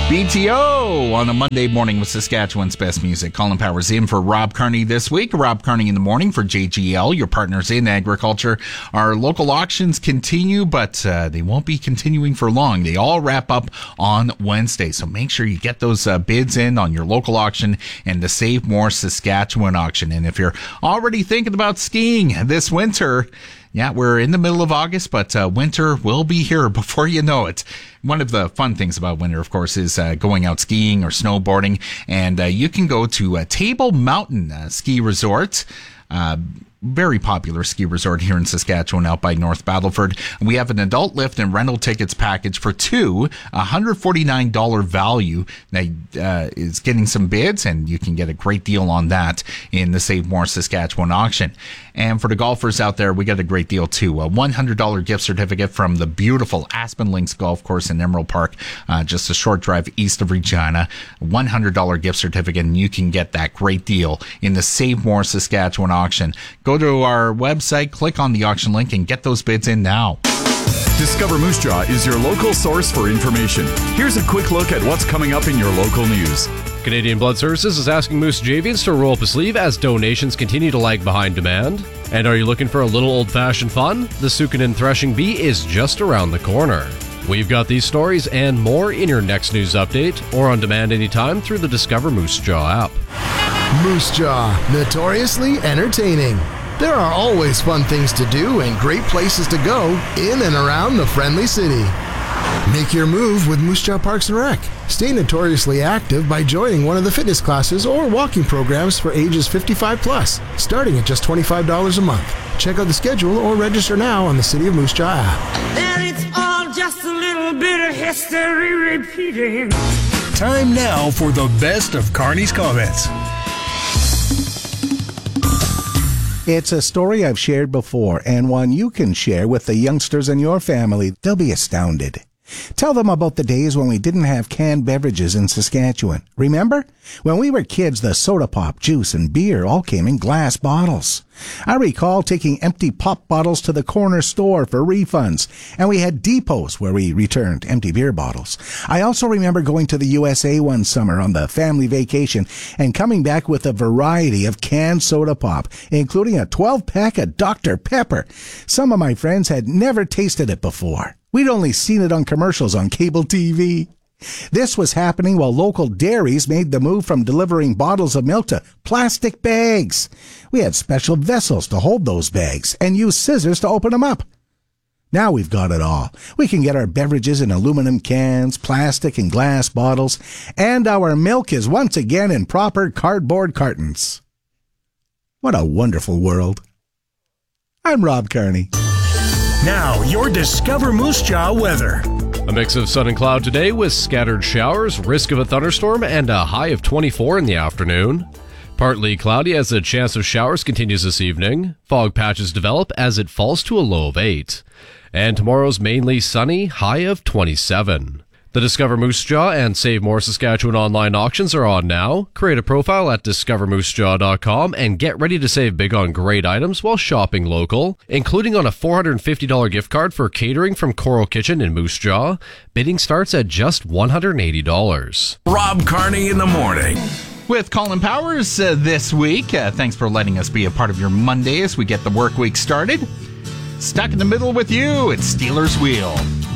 BTO on a Monday morning with Saskatchewan's best music. Colin Powers in for Rob Carney this week. Rob Carney in the morning for JGL, your partners in agriculture. Our local auctions continue, but they won't be continuing for long. They all wrap up on Wednesday, so make sure you get those bids in on your local auction and the Save More Saskatchewan auction. And if you're already thinking about skiing this winter, yeah, we're in the middle of August, but winter will be here before you know it. One of the fun things about winter, of course, is going out skiing or snowboarding. And you can go to Table Mountain Ski Resort. Very popular ski resort here in Saskatchewan out by North Battleford. We have an adult lift and rental tickets package for two, $149 value that is getting some bids, and you can get a great deal on that in the Save More Saskatchewan auction. And for the golfers out there, we got a great deal too. A $100 gift certificate from the beautiful Aspen Links Golf Course in Emerald Park, just a short drive east of Regina. $100 gift certificate, and you can get that great deal in the Save More Saskatchewan auction. Go to our website, click on the auction link, and get those bids in now. Discover Moose Jaw is your local source for information. Here's a quick look at what's coming up in your local news. Canadian Blood Services is asking Moose Javians to roll up a sleeve as donations continue to lag behind demand. And are you looking for a little old-fashioned fun? The Sukanin Threshing Bee is just around the corner. We've got these stories and more in your next news update or on demand anytime through the Discover Moose Jaw app. Moose Jaw, notoriously entertaining. There are always fun things to do and great places to go in and around the friendly city. Make your move with Moose Jaw Parks and Rec. Stay notoriously active by joining one of the fitness classes or walking programs for ages 55 plus, starting at just $25 a month. Check out the schedule or register now on the City of Moose Jaw app. And it's all just a little bit of history repeating. Time now for the best of Carney's comments. It's a story I've shared before, and one you can share with the youngsters in your family. They'll be astounded. Tell them about the days when we didn't have canned beverages in Saskatchewan. Remember? When we were kids, the soda pop, juice, and beer all came in glass bottles. I recall taking empty pop bottles to the corner store for refunds, and we had depots where we returned empty beer bottles. I also remember going to the USA one summer on the family vacation and coming back with a variety of canned soda pop, including a 12-pack of Dr. Pepper. Some of my friends had never tasted it before. We'd only seen it on commercials on cable TV. This was happening while local dairies made the move from delivering bottles of milk to plastic bags. We had special vessels to hold those bags and used scissors to open them up. Now we've got it all. We can get our beverages in aluminum cans, plastic and glass bottles, and our milk is once again in proper cardboard cartons. What a wonderful world. I'm Rob Carney. Now, your Discover Moose Jaw weather. A mix of sun and cloud today with scattered showers, risk of a thunderstorm, and a high of 24 in the afternoon. Partly cloudy as the chance of showers continues this evening. Fog patches develop as it falls to a low of 8. And tomorrow's mainly sunny, high of 27. The Discover Moose Jaw and Save More Saskatchewan online auctions are on now. Create a profile at discovermoosejaw.com and get ready to save big on great items while shopping local, including on a $450 gift card for catering from Coral Kitchen in Moose Jaw. Bidding starts at just $180. Rob Carney in the morning. With Colin Powers this week. Thanks for letting us be a part of your Monday as we get the work week started. Stuck in the middle with you, it's Steelers Wheel.